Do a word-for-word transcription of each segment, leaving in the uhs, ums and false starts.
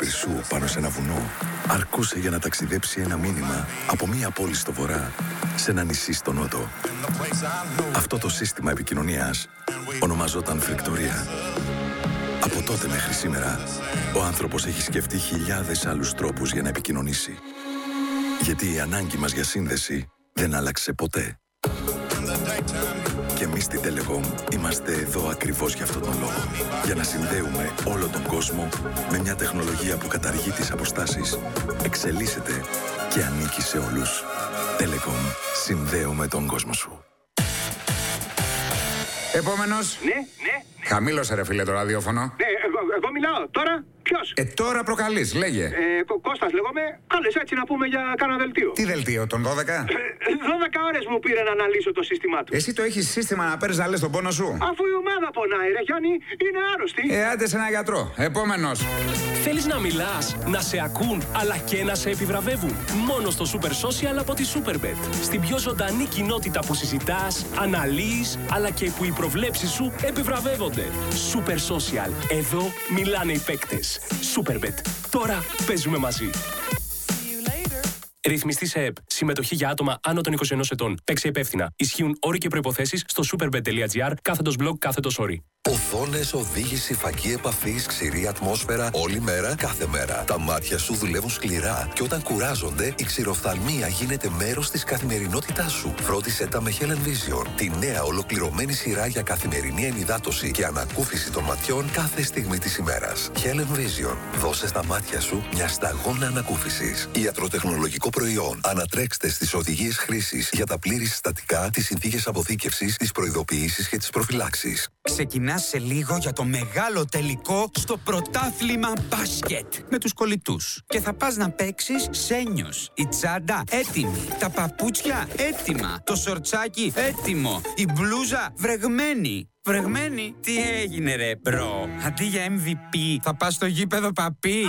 Βρυσού πάνω σε ένα βουνό αρκούσε για να ταξιδέψει ένα μήνυμα από μία πόλη στο βορρά σε ένα νησί στο νότο. Αυτό το σύστημα επικοινωνίας ονομαζόταν φρικτορία. Από τότε μέχρι σήμερα, ο άνθρωπος έχει σκεφτεί χιλιάδες άλλους τρόπους για να επικοινωνήσει. Γιατί η ανάγκη μας για σύνδεση δεν άλλαξε ποτέ. Και εμείς στη Telecom είμαστε εδώ ακριβώς για αυτόν τον λόγο. Για να συνδέουμε όλο τον κόσμο με μια τεχνολογία που καταργεί τις αποστάσεις, εξελίσσεται και ανήκει σε όλους. Telecom. Συνδέουμε τον κόσμο σου. Επόμενος. Ναι, ναι. Χαμήλωσε ρε φίλε το ραδιόφωνο. Ναι, εγώ, εγώ μιλάω. Τώρα ποιος? Ε, τώρα προκαλείς, λέγε. Ε, Κω- Κώστας λέγομαι. Κάλεσε έτσι να πούμε για κάνα δελτίο. Τι δελτίο, τον δώδεκα? Ε, δώδεκα ώρες μου πήρε να αναλύσω το σύστημά του. Εσύ το έχεις σύστημα να παίρνεις να λες τον πόνο σου? Αφού η ομάδα πονάει, ρε Γιάννη, είναι άρρωστη. Ε, άντε σε ένα γιατρό. Επόμενος. Θέλεις να μιλάς, να σε ακούν, αλλά και να σε επιβραβεύουν. Μόνο στο Super Social από τη Superbet. Στην πιο ζωντανή κοινότητα που συζητάς, αναλύεις, αλλά και που οι προβλέψεις σου επιβραβεύονται. Super Social. Εδώ μιλάνε οι παίκτες. Superbet. Τώρα παίζουμε μαζί. Ρυθμιστή σε ΕΠ. Συμμετοχή για άτομα άνω των είκοσι ενός ετών. Παίξε υπεύθυνα. Ισχύουν όροι και προϋποθέσεις στο superbet.gr κάθετος blog κάθετος όροι. Οθόνες, οδήγηση, φακή επαφής, ξηρή ατμόσφαιρα, όλη μέρα, κάθε μέρα. Τα μάτια σου δουλεύουν σκληρά και όταν κουράζονται, η ξηροφθαλμία γίνεται μέρος της καθημερινότητάς σου. Φρόντισε τα με Helen Vision, τη νέα ολοκληρωμένη σειρά για καθημερινή ενυδάτωση και ανακούφιση των ματιών κάθε στιγμή της ημέρας. Helen Vision. Δώσε στα μάτια σου μια σταγόνα ανακούφισης. Ιατροτεχνολογικό προϊόν. Ανατρέξτε στις οδηγίες χρήσης για τα πλήρη συστατικά, τις συνθήκες αποθήκευσης, τις προειδοποιήσεις και τις προφυλάξεις. Ξεκινά σε λίγο για το μεγάλο τελικό στο πρωτάθλημα μπάσκετ με τους κολλητούς. Και θα πας να παίξεις σένιος. Η τσάντα έτοιμη. Τα παπούτσια έτοιμα. Το σορτσάκι έτοιμο. Η μπλούζα βρεγμένη. Βρεγμένη. Τι έγινε ρε μπρο? Αντί για εμ βι πι θα πας στο γήπεδο παπί.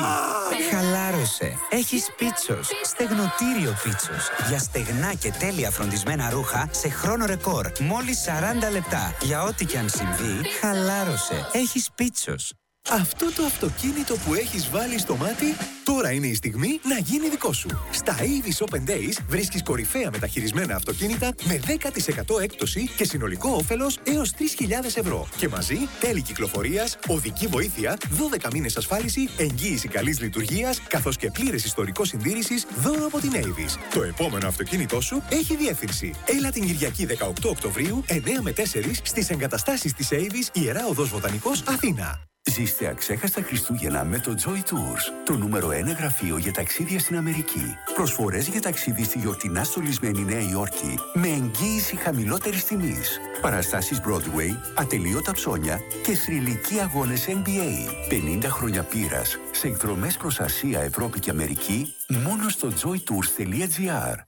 Χαλάρωσε. Έχεις Πίτσος. Στεγνοτήριο Πίτσος. Για στεγνά και τέλεια φροντισμένα ρούχα σε χρόνο ρεκόρ. Μόλις σαράντα λεπτά. Για ό,τι και αν συμβεί, χαλάρωσε. Έχεις Πίτσος. Αυτό το αυτοκίνητο που έχεις βάλει στο μάτι, τώρα είναι η στιγμή να γίνει δικό σου. Στα Avis Open Days βρίσκεις κορυφαία μεταχειρισμένα αυτοκίνητα με δέκα τοις εκατό έκπτωση και συνολικό όφελος έως τρεις χιλιάδες ευρώ. Και μαζί τέλη κυκλοφορίας, οδική βοήθεια, δώδεκα μήνες ασφάλιση, εγγύηση καλής λειτουργίας, καθώς και πλήρες ιστορικό συντήρησης δώρο από την Avis. Το επόμενο αυτοκίνητό σου έχει διεύθυνση. Έλα την Κυριακή δεκαοκτώ Οκτωβρίου, εννέα με τέσσερα στις εγκαταστάσεις της Avis, Ιερά Οδός Βοτανικός, Αθήνα. Ζήστε αξέχαστα Χριστούγεννα με το Joy Tours, το νούμερο ένα γραφείο για ταξίδια στην Αμερική. Προσφορές για ταξίδι στη γιορτινά στολισμένη Νέα Υόρκη με εγγύηση χαμηλότερης τιμής. Παραστάσεις Broadway, ατελείωτα ψώνια και θρυλικοί αγώνες εν μπι έι. πενήντα χρόνια πείρας σε εκδρομές προς Ασία, Ευρώπη και Αμερική μόνο στο joy tours τελεία gr.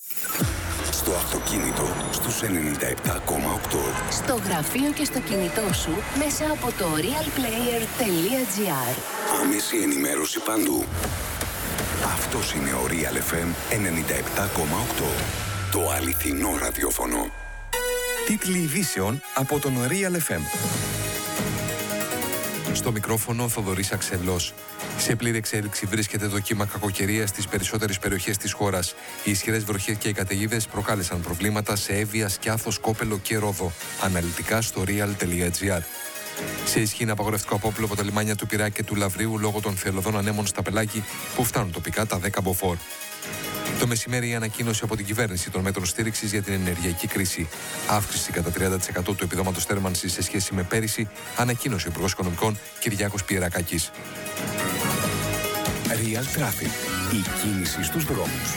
Στο αυτοκίνητο, στους ενενήντα επτά κόμμα οκτώ. Στο γραφείο και στο κινητό σου μέσα από το realplayer τελεία gr. Άμεση ενημέρωση παντού. Αυτός είναι ο Real εφ εμ ενενήντα επτά κόμμα οκτώ. Το αληθινό ραδιόφωνο. Τίτλοι ειδήσεων από τον Real εφ εμ. Στο μικρόφωνο ο Θοδωρής Αξελός. Σε πλήρη εξέλιξη βρίσκεται το κύμα κακοκαιρίας στις περισσότερες περιοχές της χώρας. Οι ισχυρές βροχές και οι καταιγίδες προκάλεσαν προβλήματα σε Εύβοια, Σκιάθο, Σκόπελο και Ρόδο. Αναλυτικά στο real τελεία gr. Σε ισχύ είναι απαγορευτικό απόπλο από τα λιμάνια του Πειραιά και του Λαυρίου λόγω των θελωδών ανέμων στα πελάκι που φτάνουν τοπικά τα δέκα μποφόρ. Το μεσημέρι η ανακοίνωση από την κυβέρνηση των μέτρων στήριξης για την ενεργειακή κρίση. Αύξηση κατά τριάντα τοις εκατό του επιδόματος θέρμανσης σε σχέση με πέρυσι, ανακοίνωσε ο Υπουργός Οικονομικών Κυριάκος Πιερακάκης. Real Traffic. Η κίνηση στους δρόμους.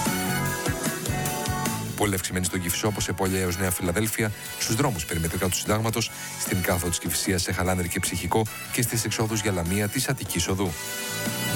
Πολύ αυξημένη στον Κηφισό από Σεπόλια έως Νέα Φιλαδέλφια, στους δρόμους περιμετρικά του Συντάγματος, στην κάθοδο της Κηφισίας σε Χαλάνδρη και Ψυχικό και στις εξόδους για Λαμία της Αττικής Οδού.